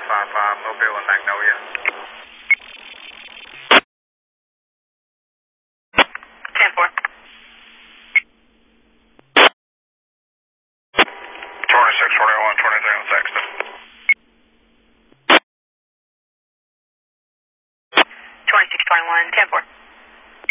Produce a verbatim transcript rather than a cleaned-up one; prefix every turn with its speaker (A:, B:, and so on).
A: five five, Mobile and Magnolia. ten four. twenty-six forty-one, twenty-three on Sexton.